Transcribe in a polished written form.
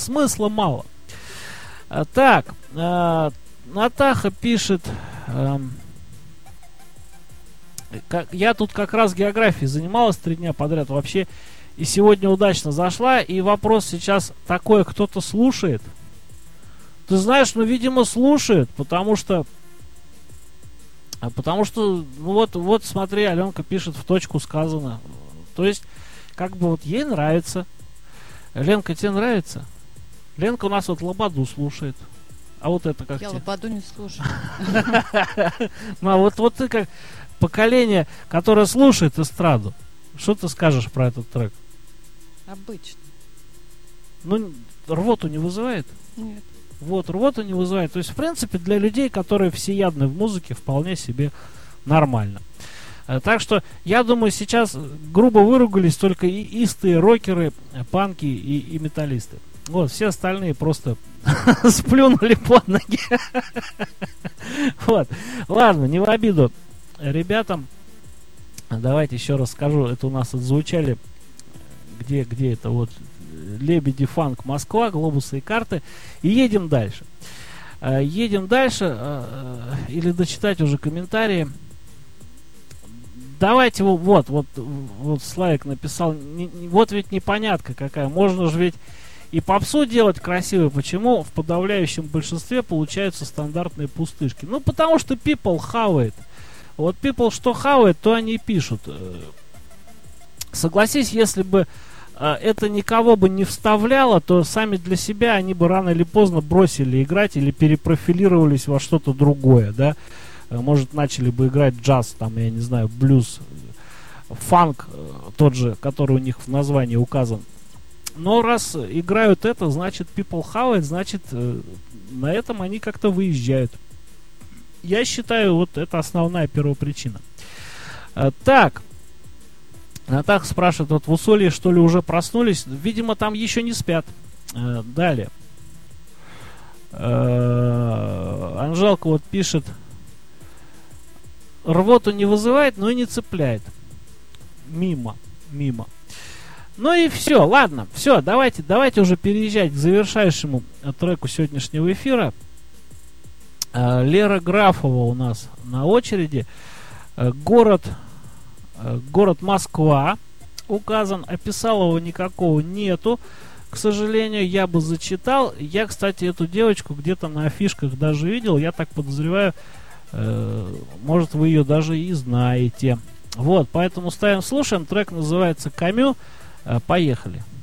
смысла мало. Так, Натаха пишет, я тут как раз географией занималась 3 дня подряд вообще, и сегодня удачно зашла, и вопрос сейчас такой: кто-то слушает? Ты знаешь, ну, видимо, слушает, потому что, ну, вот смотри, Аленка пишет, в точку сказано. То есть, как бы вот ей нравится. Ленка, тебе нравится? Ленка у нас вот Лободу слушает. А вот это как Я тебе? Лободу не слушаю. Ну, а вот ты как поколение, которое слушает эстраду. Что ты скажешь про этот трек? Обычно. Ну, рвоту не вызывает? Нет. Вот, рвоту не вызывает. То есть, в принципе, для людей, которые всеядны в музыке, вполне себе нормально. Так что, я думаю, сейчас грубо выругались только и истые рокеры, панки и металлисты. Вот, все остальные просто сплюнули под ноги. Вот. Ладно, не в обиду ребятам. Давайте еще раз скажу. Это у нас отзвучали. Где это вот? Лебеди, фанк, Москва, глобусы и карты. И едем дальше. Едем дальше. Или дочитать уже комментарии. Давайте вот Славик написал. Вот ведь непонятка какая. Можно же ведь и попсу делать красиво. Почему в подавляющем большинстве получаются стандартные пустышки? Ну, потому что people хавает. Вот people что хавает, то они и пишут. Согласись, если бы это никого бы не вставляло, то сами для себя они бы рано или поздно бросили играть или перепрофилировались во что-то другое, да? Может, начали бы играть джаз, там, я не знаю, блюз, фанк, тот же, который у них в названии указан. Но раз играют это, значит, people хавает, значит, на этом они как-то выезжают. Я считаю, вот это основная первопричина. Так. Натаха спрашивает, вот в Усолье, что ли, уже проснулись? Видимо, там еще не спят. Далее. Анжелка вот пишет, рвоту не вызывает, но и не цепляет. Мимо. Ну и все, ладно, все, давайте уже переезжать к завершающему треку сегодняшнего эфира. Лера Графова у нас на очереди. Город Москва указан, описалого никакого нету, к сожалению, я бы зачитал. Я, кстати, эту девочку где-то на афишках даже видел, я так подозреваю, может, вы ее даже и знаете. Вот, поэтому ставим, слушаем, трек называется «Камю», поехали.